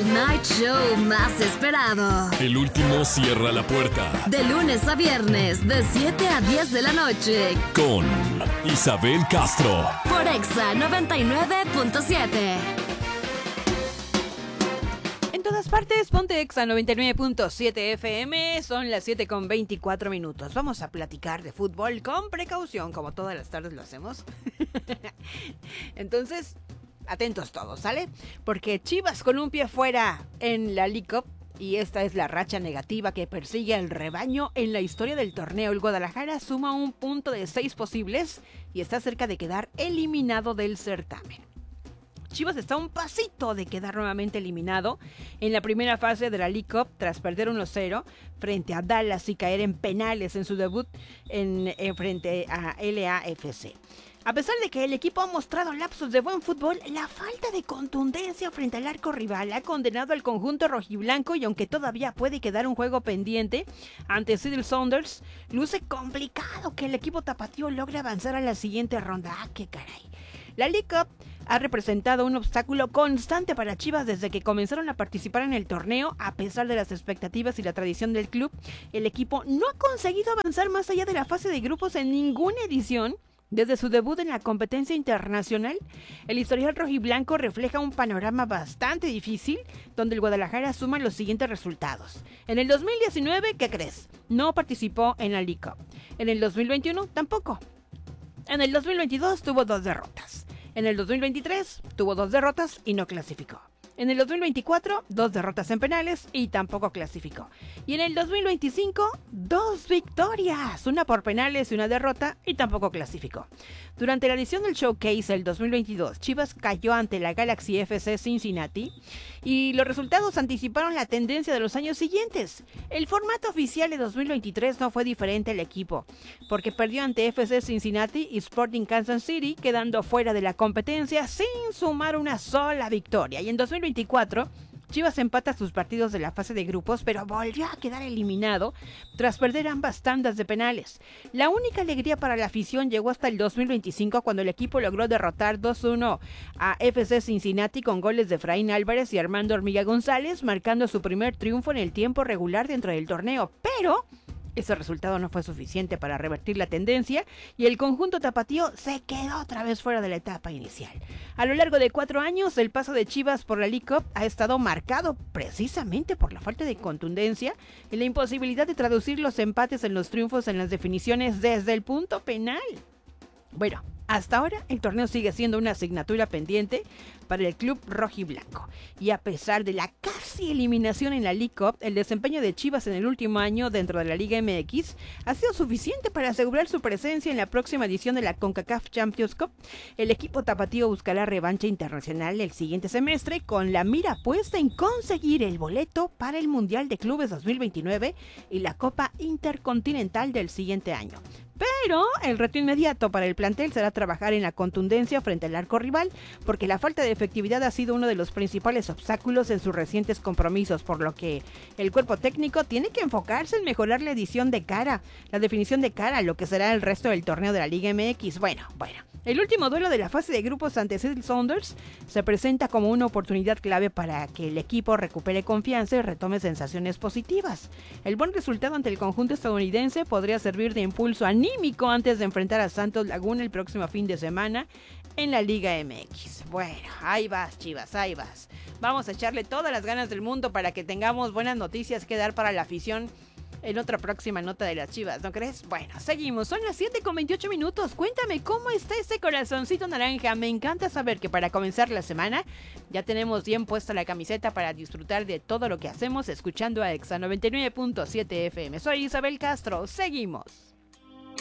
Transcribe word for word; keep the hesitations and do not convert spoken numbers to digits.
El night show más esperado. El último cierra la puerta. De lunes a viernes, de siete a diez de la noche. Con Isabel Castro. Por Exa noventa y nueve punto siete. En todas partes, ponte Exa noventa y nueve punto siete F M. Son las siete con veinticuatro minutos. Vamos a platicar de fútbol con precaución, como todas las tardes lo hacemos. Entonces, atentos todos, ¿sale? Porque Chivas con un pie fuera en la League Cup, y esta es la racha negativa que persigue al rebaño en la historia del torneo. El Guadalajara suma un punto de seis posibles y está cerca de quedar eliminado del certamen. Chivas está a un pasito de quedar nuevamente eliminado en la primera fase de la League Cup tras perder uno cero frente a Dallas y caer en penales en su debut en, en frente a L A F C. A pesar de que el equipo ha mostrado lapsos de buen fútbol, la falta de contundencia frente al arco rival ha condenado al conjunto rojiblanco, y aunque todavía puede quedar un juego pendiente ante Seattle Sounders, luce complicado que el equipo tapatío logre avanzar a la siguiente ronda. ¡Ah, qué caray! La League Cup ha representado un obstáculo constante para Chivas desde que comenzaron a participar en el torneo. A pesar de las expectativas y la tradición del club, el equipo no ha conseguido avanzar más allá de la fase de grupos en ninguna edición desde su debut en la competencia internacional. El historial rojiblanco refleja un panorama bastante difícil, donde el Guadalajara suma los siguientes resultados. En el dos mil diecinueve, ¿qué crees? No participó en la League Cup. En el dos mil veintiuno, tampoco. En el dos mil veintidós tuvo dos derrotas. En el dos mil veintitrés tuvo dos derrotas y no clasificó. En el dos mil veinticuatro, dos derrotas en penales y tampoco clasificó. Y en el dos mil veinticinco, dos victorias, una por penales y una derrota, y tampoco clasificó. Durante la edición del Showcase el dos mil veintidós, Chivas cayó ante la Galaxy F C Cincinnati y los resultados anticiparon la tendencia de los años siguientes. El formato oficial de dos mil veintitrés no fue diferente al equipo, porque perdió ante F C Cincinnati y Sporting Kansas City, quedando fuera de la competencia sin sumar una sola victoria. Y en dos mil veinticuatro, Chivas empata sus partidos de la fase de grupos, pero volvió a quedar eliminado tras perder ambas tandas de penales. La única alegría para la afición llegó hasta el dos mil veinticinco, cuando el equipo logró derrotar dos uno a F C Cincinnati con goles de Efraín Álvarez y Armando Hormiga González, marcando su primer triunfo en el tiempo regular dentro del torneo. Pero ese resultado no fue suficiente para revertir la tendencia y el conjunto tapatío se quedó otra vez fuera de la etapa inicial. A lo largo de cuatro años, el paso de Chivas por la League Cup ha estado marcado precisamente por la falta de contundencia y la imposibilidad de traducir los empates en los triunfos en las definiciones desde el punto penal. Bueno, hasta ahora el torneo sigue siendo una asignatura pendiente para el club rojiblanco, y a pesar de la casi eliminación en la League Cup, el desempeño de Chivas en el último año dentro de la Liga M X ha sido suficiente para asegurar su presencia en la próxima edición de la CONCACAF Champions Cup. El equipo tapatío buscará revancha internacional el siguiente semestre, con la mira puesta en conseguir el boleto para el Mundial de Clubes dos mil veintinueve y la Copa Intercontinental del siguiente año. Pero el reto inmediato para el plantel será trabajar en la contundencia frente al arco rival, porque la falta de efectividad ha sido uno de los principales obstáculos en sus recientes compromisos, por lo que el cuerpo técnico tiene que enfocarse en mejorar la edición de cara, la definición de cara a lo que será el resto del torneo de la Liga M X. Bueno, bueno. El último duelo de la fase de grupos ante Seattle Sounders se presenta como una oportunidad clave para que el equipo recupere confianza y retome sensaciones positivas. El buen resultado ante el conjunto estadounidense podría servir de impulso anímico antes de enfrentar a Santos Laguna el próximo fin de semana en la Liga M X. Bueno, ahí vas, Chivas, ahí vas. Vamos a echarle todas las ganas del mundo para que tengamos buenas noticias que dar para la afición en otra próxima nota de las Chivas, ¿no crees? Bueno, seguimos, son las siete con veintiocho minutos. Cuéntame cómo está ese corazoncito naranja. Me encanta saber que para comenzar la semana ya tenemos bien puesta la camiseta para disfrutar de todo lo que hacemos escuchando a Exa noventa y nueve punto siete F M. Soy Isabel Castro, seguimos.